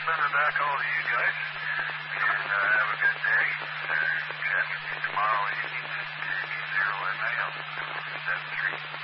send her back all to you guys. And have a good day. Chat with you tomorrow evening at 20 MA on 7-3.